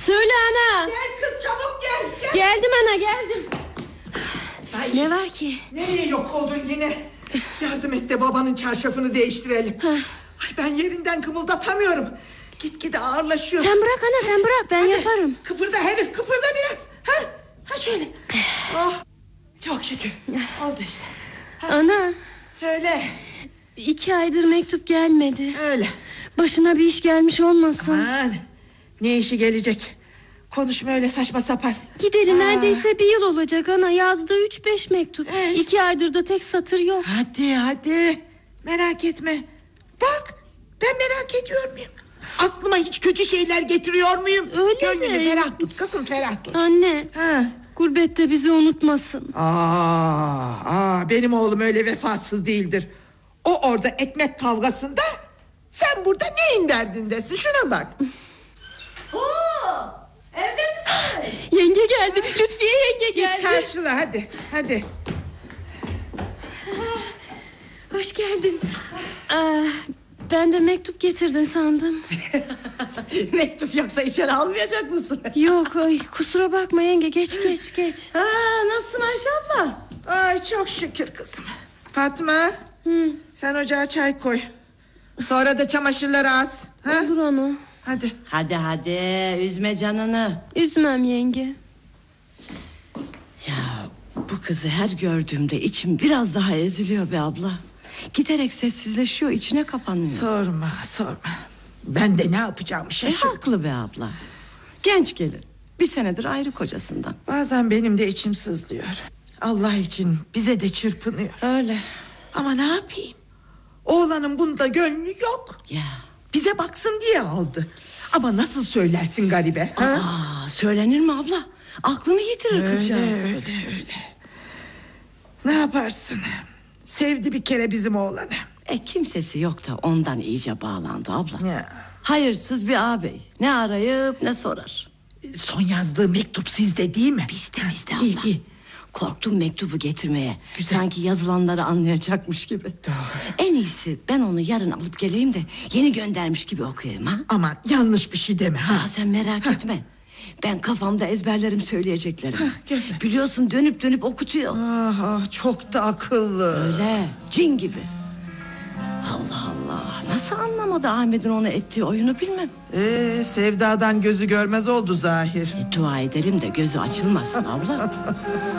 Söyle ana. Gel kız, çabuk gel. Geldim ana, geldim. Ay, Ne var ki? nereye yok oldun yine? Yardım et de babanın çarşafını değiştirelim. Ay, ben yerinden kımıldatamıyorum. Gitgide ağırlaşıyor. Sen bırak ana, sen bırak, ben Hadi, yaparım. Kıpırda herif, kıpırda biraz. Ha şöyle. Oh, çok şükür. Oldu işte. Ana, Söyle. 2 aydır mektup gelmedi. Öyle. Başına bir iş gelmiş olmasın. Aman, ne işi gelecek? Konuşma öyle saçma sapan. Gideli neredeyse 1 yıl olacak ana. Yazdığı 3-5 mektup. 2 aydır da tek satır yok. Hadi merak etme. Bak, ben merak ediyor muyum? Aklıma hiç kötü şeyler getiriyor muyum? Öyle Gönlünü mi? ferah tut kızım, ferah tut. Anne, Ha. gurbette bizi unutmasın. Benim oğlum öyle vefasız değildir. O orada ekmek kavgasında, sen burada neyin derdindesin? Şuna bak. Evde misin? Yenge geldi, Lütfiye yenge geldi. Git karşıla hadi. Hoş geldin. Ben de mektup getirdin sandım. Mektup yoksa içeri almayacak mısın? Yok, kusura bakma yenge, geç. Nasılsın Ayşe abla? Ay, çok şükür kızım. Fatma, sen ocağa çay koy. Sonra da çamaşırları as. Olur ana. Hadi. Hadi üzme canını. Üzmem yenge. Ya bu kızı her gördüğümde içim biraz daha eziliyor be abla. Giderek sessizleşiyor, içine kapanıyor. Sorma. Ben de ne yapacağımı şaşırdım. Haklı be abla. Genç gelin, 1 senedir ayrı kocasından. Bazen benim de içim sızlıyor. Allah için bize de çırpınıyor. Öyle. Ama ne yapayım? Oğlanın bunda gönlü yok. Ya. Bize baksın diye aldı. Ama nasıl söylersin garibe? Söylenir mi abla? Aklını yitirir kızcağız. Öyle. Ne yaparsın? Sevdi bir kere bizim oğlanı. Kimsesi yok da ondan iyice bağlandı abla. Ya. Hayırsız bir ağabey. Ne arayıp ne sorar. Son yazdığı mektup sizde değil mi? Bizde abla. İyi. Korktum mektubu getirmeye. Güzel. Sanki yazılanları anlayacakmış gibi. Doğru. En iyisi ben onu yarın alıp geleyim de yeni göndermiş gibi okuyayım ha. Aman yanlış bir şey deme ha. Sen merak etme. Ben kafamda ezberlerim söyleyeceklerim. güzel. Biliyorsun dönüp okutuyor. Çok da akıllı. Öyle cin gibi. Allah, nasıl anlamadı Ahmet'in ona ettiği oyunu bilmem. Sevdadan gözü görmez oldu zahir. Dua edelim de gözü açılmasın abla.